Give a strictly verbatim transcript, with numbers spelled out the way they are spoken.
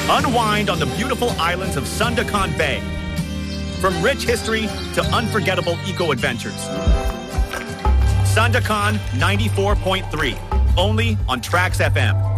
Unwind on the beautiful islands of Sandakan Bay. From rich history to unforgettable eco-adventures. Sandakan ninety-four point three, only on Trax F M.